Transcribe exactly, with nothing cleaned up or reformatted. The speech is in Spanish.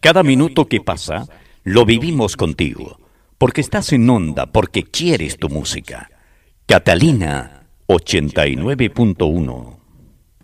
Cada minuto que pasa, lo vivimos contigo, porque estás en onda, porque quieres tu música. Catalina ochenta y nueve punto uno.